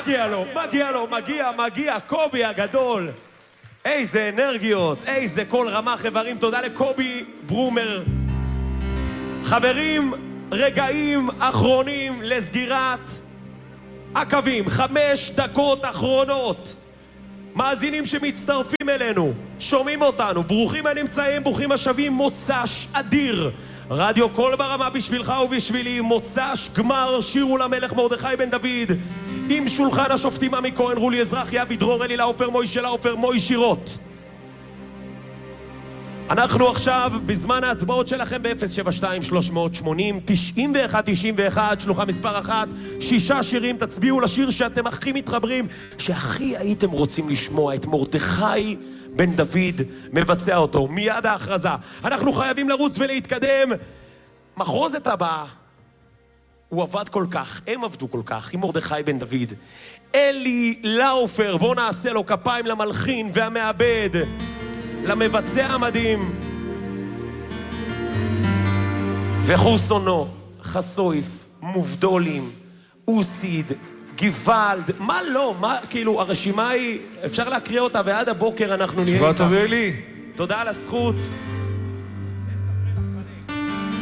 מגיע לו, מגיע לו, מגיע, קובי הגדול. איזה אנרגיות, איזה כל רמ"ח איברים. תודה לקובי ברומר. חברים, רגעים אחרונים לסגירת הקווים, 5 דקות אחרונות. מאזינים שמצטרפים אלינו, שומעים אותנו, ברוכים הנמצאים, ברוכים השבים. מוצ"ש אדיר, רדיו קול ברמה בשבילך ובשבילי. מוצ"ש גמר שירו למלך מרדכי בן דוד, עם שולחן השופטים עמי כהן, רולי אזרחי, אבי דרור, אלי לאופר, מוישה לאופר, מוישי רוט. אנחנו עכשיו בזמן ההצבעות שלכם ב-072-380-91-91, שלוחה מספר 1, 6 שירים. תצביעו לשיר שאתם הכי מתחברים, שהכי הייתם רוצים לשמוע, את מרדכי בן דוד מבצע אותו. מיד ההכרזה. אנחנו חייבים לרוץ ולהתקדם. מחרוזת הבאה, הוא עבד כל כך, הם עבדו כל כך, עם מרדכי בן דוד. אלי לאופר, בוא נעשה לו כפיים, למלחין והמעבד, למבצע המדהים. וחוסונו, חסויף, מובדולים, אוסיד, גיוולד, מה לא, מה, כאילו, הרשימה היא, אפשר להקריא אותה ועד הבוקר אנחנו נהיה. שבוע טוב אלי. תודה על הזכות.